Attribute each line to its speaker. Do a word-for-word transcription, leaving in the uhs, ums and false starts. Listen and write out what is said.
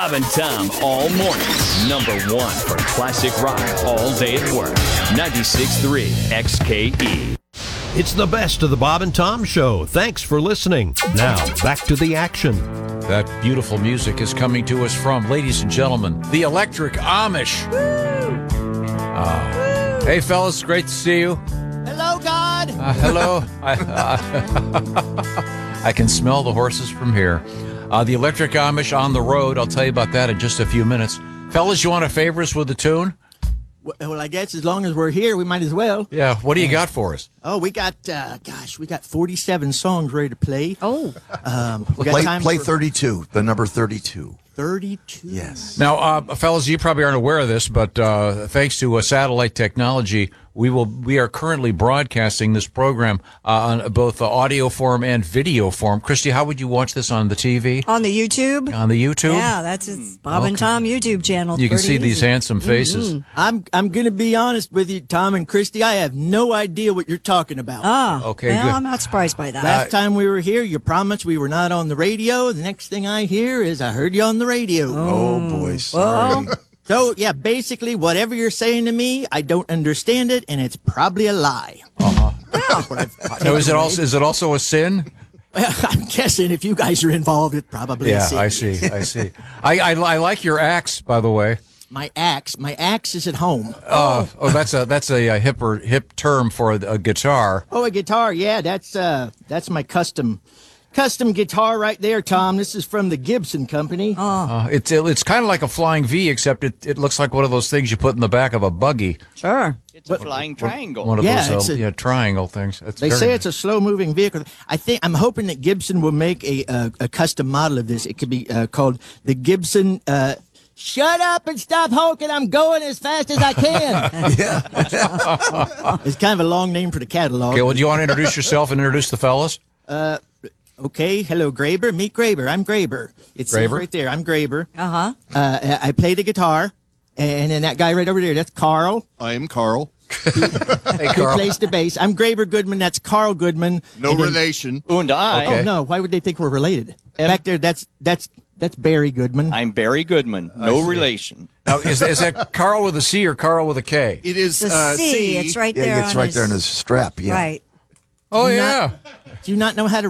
Speaker 1: Bob and Tom all morning. Number one for classic rock all day at work. ninety-six point three X K E.
Speaker 2: It's the best of the Bob and Tom Show. Thanks for listening. Now, back to the action.
Speaker 3: That beautiful music is coming to us from, ladies and gentlemen, the Electric Amish. Uh, hey, fellas, great to see you.
Speaker 4: Hello, God.
Speaker 3: Uh, hello. I, uh, I can smell the horses from here. Uh, the Electric Amish on the road. I'll tell you about that in just a few minutes. Fellas, you want to favor us with a tune?
Speaker 4: Well, I guess as long as we're here, we might as well.
Speaker 3: Yeah. What do you got for us?
Speaker 4: Oh, we got, uh, gosh, we got forty-seven songs ready to play.
Speaker 5: Oh.
Speaker 4: Um, we got
Speaker 6: Play,
Speaker 4: time
Speaker 6: play
Speaker 4: for
Speaker 6: thirty-two, the number thirty-two.
Speaker 4: thirty-two.
Speaker 6: Yes.
Speaker 3: Now, uh, fellas, you probably aren't aware of this, but uh, thanks to uh, satellite technology, we will we are currently broadcasting this program uh, on both the audio form and video form. Christy, how would you watch this on the T V?
Speaker 5: On the YouTube?
Speaker 3: On the YouTube?
Speaker 5: Yeah, that's his Bob and
Speaker 3: Okay.
Speaker 5: Tom YouTube channel.
Speaker 3: You can
Speaker 5: Pretty
Speaker 3: see these
Speaker 5: easy.
Speaker 3: handsome faces.
Speaker 5: Mm-hmm.
Speaker 4: I'm I'm going to be honest with you, Tom and Christy. I have no idea what you're talking about.
Speaker 5: Ah,
Speaker 3: Okay,
Speaker 5: well,
Speaker 3: good.
Speaker 5: I'm not surprised by that.
Speaker 4: Last time we were here, you promised we were not on the radio. The next thing I hear is I heard you on the radio.
Speaker 6: Oh, boy, sorry.
Speaker 4: So, yeah, basically, whatever you're saying to me, I don't understand it, and it's probably a lie.
Speaker 3: So is it also is it also a sin?
Speaker 4: Well, I'm guessing if you guys are involved, it's probably a
Speaker 3: Yeah,
Speaker 4: sin.
Speaker 3: I see. I see. I, I I like your axe, by the way.
Speaker 4: My axe, my axe is at home.
Speaker 3: Uh, oh, that's a that's a, a hipper hip term for a, a guitar.
Speaker 4: Oh, a guitar. Yeah, that's uh, that's my custom, custom guitar right there, Tom. This is from the Gibson Company.
Speaker 3: Uh, it's it, it's kind of like a flying V, except it, it looks like one of those things you put in the back of a buggy.
Speaker 5: Sure.
Speaker 7: It's a flying triangle.
Speaker 3: One of
Speaker 4: Yeah,
Speaker 3: those
Speaker 4: it's
Speaker 3: uh,
Speaker 4: a-
Speaker 3: yeah triangle things. That's
Speaker 4: They
Speaker 3: very
Speaker 4: say
Speaker 3: nice.
Speaker 4: it's a slow-moving vehicle. I think I'm hoping that Gibson will make a a, a custom model of this. It could be uh, called the Gibson. Uh, Shut up and stop honking. I'm going as fast as I can.
Speaker 6: Yeah.
Speaker 4: It's kind of a long name for the catalog.
Speaker 3: Okay, well, do you want to introduce yourself and introduce the fellas?
Speaker 4: Okay, hello, Graber. Meet Graber. I'm Graber. It's
Speaker 3: Graber?
Speaker 4: right there. I'm Graber.
Speaker 5: Uh-huh.
Speaker 4: Uh, I play the guitar, and then that guy right over there, that's Carl.
Speaker 8: I am Carl.
Speaker 3: Hey,
Speaker 4: Who
Speaker 3: Carl.
Speaker 4: plays the bass. I'm Graber Goodman. That's Carl Goodman.
Speaker 8: No
Speaker 4: And then-
Speaker 8: relation.
Speaker 7: And I,
Speaker 3: Okay.
Speaker 4: Oh no! Why would they think we're related? Back there, that's that's that's Barry Goodman.
Speaker 7: I'm Barry Goodman. No relation.
Speaker 3: Now, is, is that Carl with a C or Carl with a K?
Speaker 8: It is
Speaker 5: The
Speaker 8: uh,
Speaker 5: C,
Speaker 8: C.
Speaker 5: it's right
Speaker 6: Yeah,
Speaker 5: there
Speaker 6: it's
Speaker 5: on
Speaker 6: right
Speaker 5: his,
Speaker 6: there in his strap. Yeah.
Speaker 5: Right.
Speaker 3: Oh,
Speaker 4: Do
Speaker 3: yeah.
Speaker 4: Do you not know how to